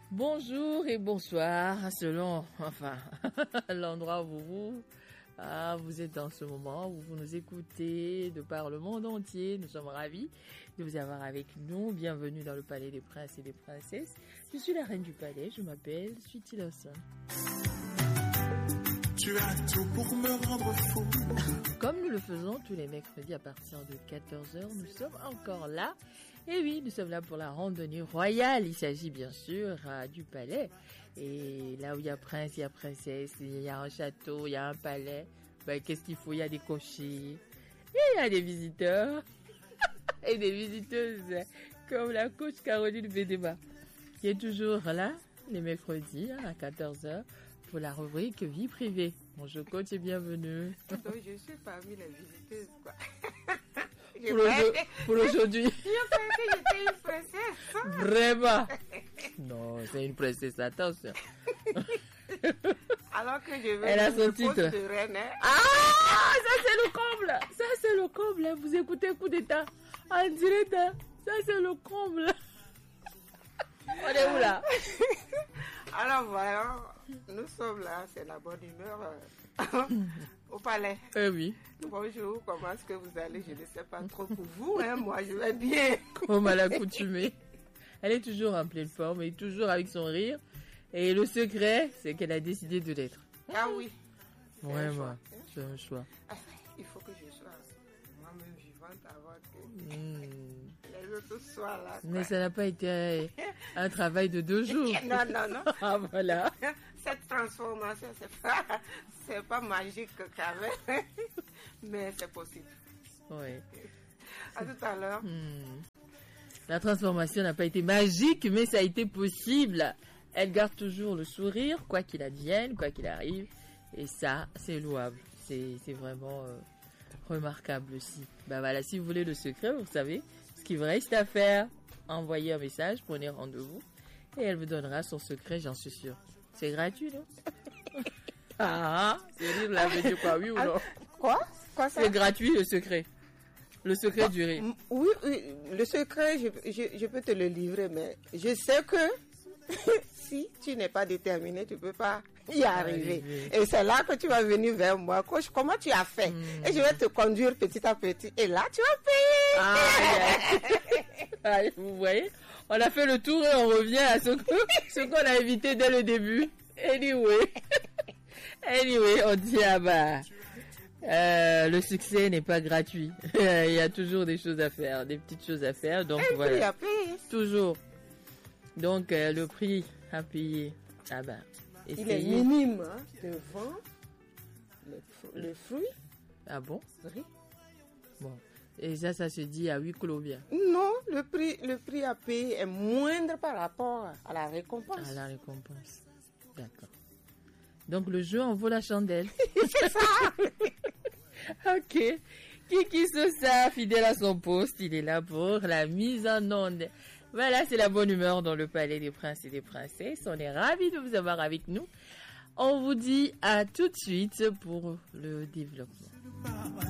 Bonjour et bonsoir, selon l'endroit où vous êtes dans ce moment, où vous nous écoutez de par le monde entier. Nous sommes ravis de vous avoir avec nous. Bienvenue dans le Palais des Princes et des Princesses. Je suis la reine du palais, je m'appelle Sweety Lawson. Tu as tout pour me rendre fou. Comme nous le faisons tous les mercredis à partir de 14h, nous sommes encore là. Et oui, nous sommes là pour la randonnée royale. Il s'agit bien sûr du palais. Et là où il y a prince, il y a princesse, il y a un château, il y a un palais. Ben, qu'est-ce qu'il faut? Il y a des cochers, il y a des visiteurs et des visiteuses comme la coach Caroline Bédéma qui est toujours là les mercredis à 14h. Pour la rubrique vie privée. Bonjour coach et bienvenue. Donc je suis parmi les visiteuses quoi. Pour aujourd'hui. Je pensais que j'étais une princesse. Vraiment. Non, c'est une princesse, attention. Alors que je veux Elle a son le titre. poste de reine. Hein? Ah, ça c'est le comble. Ça c'est le comble. Vous écoutez coup d'état en direct. Ça c'est le comble. On est où là? Alors voilà, nous sommes là, c'est la bonne humeur au palais. Oui. Bonjour, comment est-ce que vous allez? Je ne sais pas trop pour vous, hein? Moi je vais bien. Comme à l'accoutumée. Elle est toujours en pleine forme et toujours avec son rire. Et le secret, c'est qu'elle a décidé de l'être. Ah oui. Vraiment, c'est un choix. Il faut que je sois moi-même vivante avant que les autres soient là. Quoi. Mais ça n'a pas été un travail de 2 jours. Non. Ah voilà. Cette transformation, c'est pas magique quand même, mais c'est possible. Oui. À tout à l'heure. La transformation n'a pas été magique, mais ça a été possible. Elle garde toujours le sourire, quoi qu'il advienne, quoi qu'il arrive. Et ça, c'est louable. C'est vraiment remarquable aussi. Ben voilà, si vous voulez le secret, vous savez, ce qu'il vous reste à faire, envoyez un message, prenez rendez-vous. Et elle vous donnera son secret, j'en suis sûre. C'est gratuit, non? C'est rire, là, veut dire quoi, oui ou non? Quoi ça? C'est gratuit, le secret. Le secret du rire. Oui, le secret, je peux te le livrer, mais je sais que si tu n'es pas déterminé, tu ne peux pas y arriver. Et c'est là que tu vas venir vers moi. Coach, comment tu as fait? Et je vais te conduire petit à petit. Et là, tu vas payer. Vous voyez? On a fait le tour et on revient à ce qu'on a évité dès le début. Anyway, on dit le succès n'est pas gratuit. Il y a toujours des choses à faire, des petites choses à faire. Donc voilà. Toujours. Donc le prix à payer. Il est minime hein, devant le fruit. Ah bon? Oui. Bon. Et ça se dit à huis clos bien. Non, le prix à payer est moindre par rapport à la récompense. À la récompense. D'accord. Donc le jeu en vaut la chandelle. C'est ça. Ok. Kiki Sosa, fidèle à son poste, il est là pour la mise en onde. Voilà, c'est la bonne humeur dans le Palais des Princes et des Princesses. On est ravis de vous avoir avec nous. On vous dit à tout de suite pour le développement.